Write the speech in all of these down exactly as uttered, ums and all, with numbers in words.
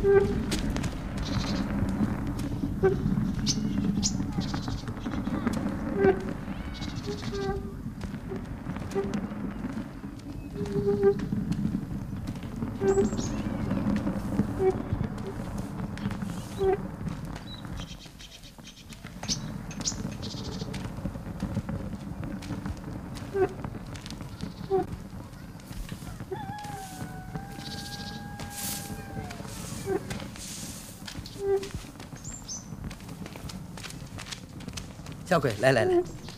小鬼，来来来，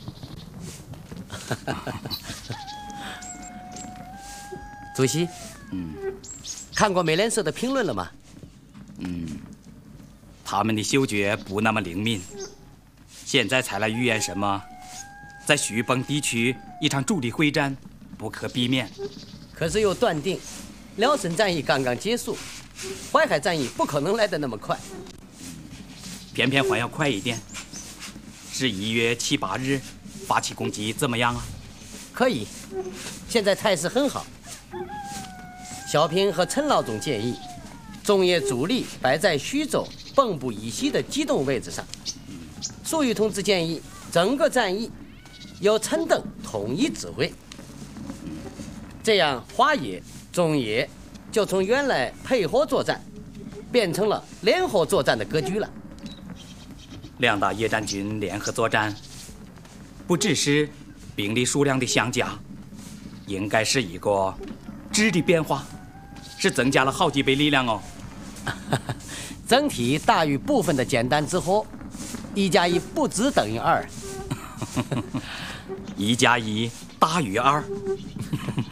主席， 嗯， 看过美联社的评论了吗？ 嗯，他们的嗅觉不那么灵敏，现在才来预言什么，在徐蚌地区一场主力会战不可避免。 可是又断定，辽沈战役刚刚结束，淮海战役不可能来得那么快， 偏偏还要快一点。 是一月七八日发起攻击，怎么样啊？ 可以，现在态势很好。小平和陈老总建议，中野主力摆在徐州蚌埠以西的机动位置上。粟裕同志建议，整个战役由陈登统一指挥，这样华野、中野就从原来配合作战，变成了联合作战的格局了。 两大野战军联合作战，不只是兵力数量的相加，应该是一个质的变化，是增加了好几倍力量哦。 整体大于部分的简单之后，一加一不只等于二。 一加一大于二。